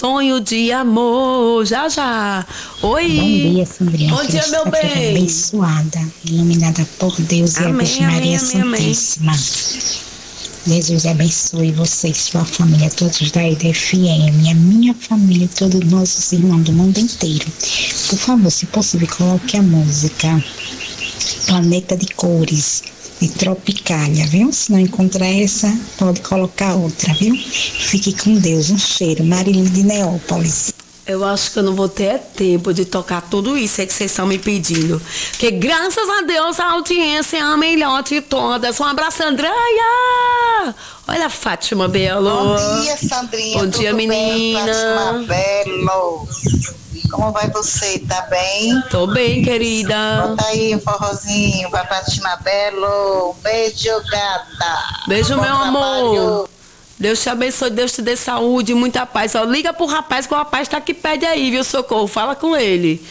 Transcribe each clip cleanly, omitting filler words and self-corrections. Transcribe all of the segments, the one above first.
sonho de amor. Já, já. Oi. Bom dia, Sandrinha. Bom dia, meu bem. Abençoada, iluminada por Deus e a Virgem Maria Santíssima. Jesus abençoe você e sua família, todos da IDFM, a minha família e todos os nossos irmãos do mundo inteiro. Por favor, se possível, coloque a música Planeta de Cores, de Tropicália, viu? Se não encontrar essa, pode colocar outra, viu? Fique com Deus. Um cheiro. Marília de Neópolis. Eu acho que eu não vou ter tempo de tocar tudo isso que vocês estão me pedindo. Porque graças a Deus a audiência é a melhor de todas. Um abraço, Andréia! Olha a Fátima Belo. Bom dia, Sandrinha. Bom dia, menina. Bem, Fátima Belo. Como vai você? Tá bem? Tô bem, querida. Bota aí um forrozinho pra Fátima Belo. Beijo, gata. Beijo, Bom meu trabalho. amor. Deus te abençoe, Deus te dê saúde, muita paz. Ó, liga pro rapaz, que o rapaz tá aqui, pede aí, viu, Socorro? Fala com ele.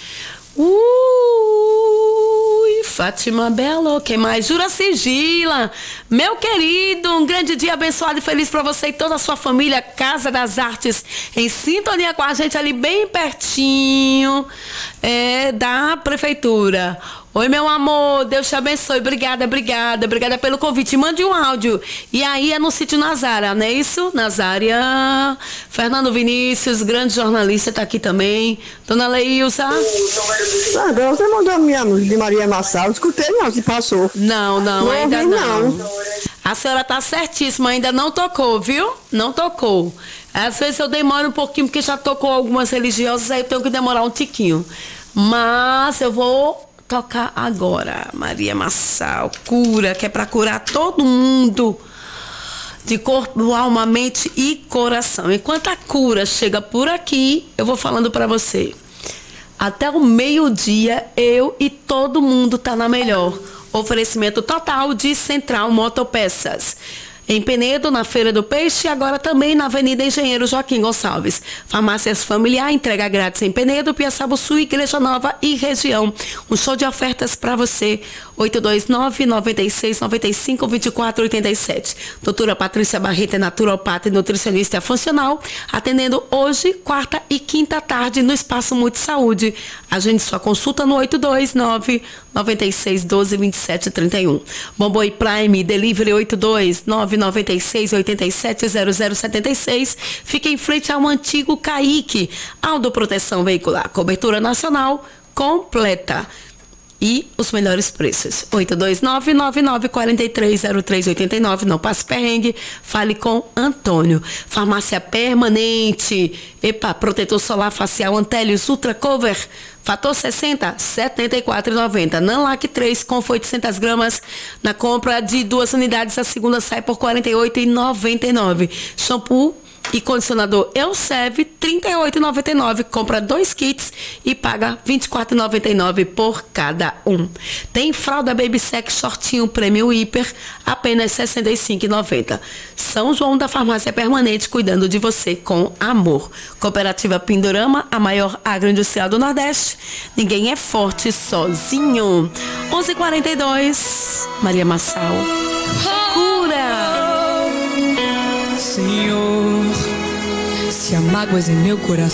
Fátima Belo, quem mais? Jura Sigila, meu querido, um grande dia abençoado e feliz para você e toda a sua família. Casa das Artes, em sintonia com a gente ali bem pertinho da prefeitura. Oi, meu amor, Deus te abençoe, obrigada pelo convite. Mande um áudio. E aí é no sítio Nazária, não é isso? Nazária. Fernando Vinícius, grande jornalista, tá aqui também. Dona Leilza. Agora você mandou a minha música de Maria Massal, escutei não, se passou. Não, ainda não. A senhora tá certíssima, ainda não tocou, viu? Não tocou. Às vezes eu demoro um pouquinho, porque já tocou algumas religiosas, aí eu tenho que demorar um tiquinho. Mas eu vou tocar agora. Maria Massal, cura, que é para curar todo mundo de corpo, alma, mente e coração. Enquanto a cura chega por aqui, eu vou falando para você. Até o meio-dia, eu e todo mundo tá na melhor. Oferecimento total de Central Motopeças. Em Penedo, na Feira do Peixe, e agora também na Avenida Engenheiro Joaquim Gonçalves. Farmácias Familiar, entrega grátis em Penedo, Piaçabuçu, Igreja Nova e região. Um show de ofertas para você. 829-96-95-2487. Doutora Patrícia Barreto é naturopata e nutricionista funcional, atendendo hoje, quarta e quinta tarde no Espaço Multisaúde. Agende sua consulta no 829-9612-2731. Bomboi Prime, delivery 829-96-87-0076. Fica em frente ao antigo Caique. Autoproteção veicular, cobertura nacional completa. E os melhores preços. 829-9943-0389. Não passe perrengue. Fale com Antônio. Farmácia Permanente. Protetor solar facial Antelius Ultra Cover. Fator 60, R$ 74,90. Nanlac 3 com 800 gramas. Na compra de 2 unidades, a segunda sai por R$ 48,99. Shampoo e condicionador Elsev, R$ 38,99. Compra 2 kits e paga R$ 24,99 por cada um. Tem fralda Baby Sex shortinho Premium Hiper, apenas R$ 65,90. São João da Farmácia Permanente, cuidando de você com amor. Cooperativa Pindorama, a maior agroindustrial do Nordeste. Ninguém é forte sozinho. 11h42, Maria Massal. Cura! Senhor, se há mágoas em meu coração,